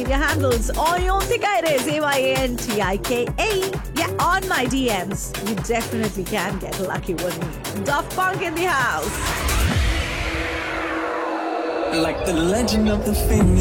media handles or you think it is AYANTIKA. Yeah, on my DMs, you definitely can get lucky with me. Daft Punk in the house. Like the legend of the Phoenix.